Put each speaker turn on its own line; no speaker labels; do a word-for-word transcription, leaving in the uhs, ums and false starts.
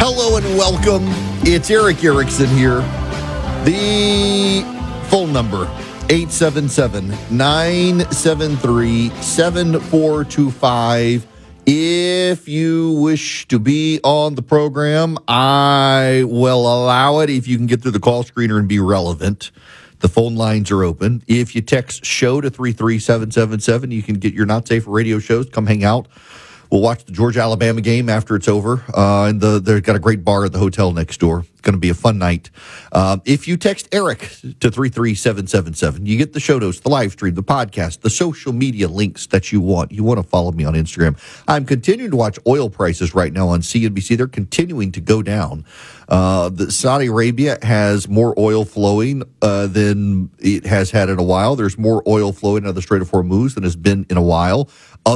Hello and welcome. It's Erick Erickson here. The phone number, eight seven seven, nine seven three, seven four two five. If you wish to be on the program, I will allow it if you can get through the call screener and be relevant. The phone lines are open. If you text SHOW to three three seven seven seven, you can get your Not Safe for Radio shows. Come hang out. We'll watch the Georgia-Alabama game after it's over. Uh, and the, they've got a great bar at the hotel next door. It's going to be a fun night. Um, if you text Eric to three three seven seven seven, you get the show notes, the live stream, the podcast, the social media links that you want. You want to follow me on Instagram. I'm continuing to watch oil prices right now on C N B C. They're continuing to go down. Uh, the Saudi Arabia has more oil flowing uh, than it has had in a while. There's more oil flowing out of the Strait of Hormuz than has been in a while.